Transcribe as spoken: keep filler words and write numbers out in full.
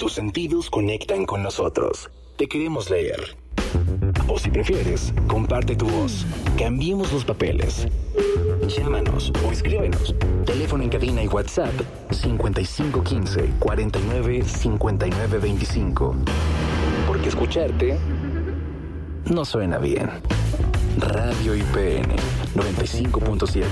Tus sentidos conectan con nosotros. Te queremos leer. O si prefieres, comparte tu voz. Cambiemos los papeles. Llámanos o escríbenos. Teléfono en cabina y WhatsApp cincuenta y cinco quince cuarenta y nueve cincuenta y nueve veinticinco. Porque escucharte no suena bien. Radio I P N noventa y cinco punto siete.